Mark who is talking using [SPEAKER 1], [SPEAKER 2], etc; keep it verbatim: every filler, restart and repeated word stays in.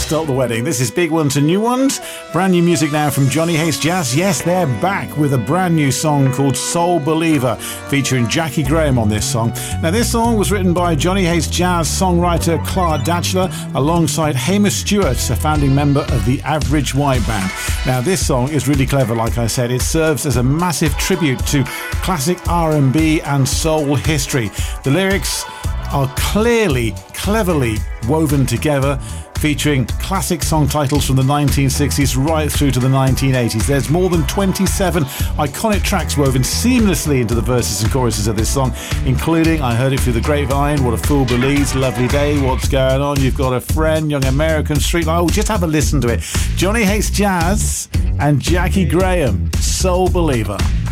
[SPEAKER 1] Stop the Wedding. This is Big Ones and New Ones. Brand new music now from Johnny Hates Jazz. Yes, they're back with a brand new song called Soul Believer, featuring Jackie Graham on this song. Now, this song was written by Johnny Hates Jazz songwriter Clark Datchler alongside Hamish Stewart, a founding member of the Average White Band. Now, this song is really clever, like I said. It serves as a massive tribute to classic R and B and soul history. The lyrics are clearly, cleverly woven together, featuring classic song titles from the nineteen sixties right through to the nineteen eighties. There's more than twenty-seven iconic tracks woven seamlessly into the verses and choruses of this song, including I Heard It Through the Grapevine, What a Fool Believes, Lovely Day, What's Going On, You've Got a Friend, Young American, Street Light. Oh, just have a listen to it. Johnny Hates Jazz and Jackie Graham, Soul Believer.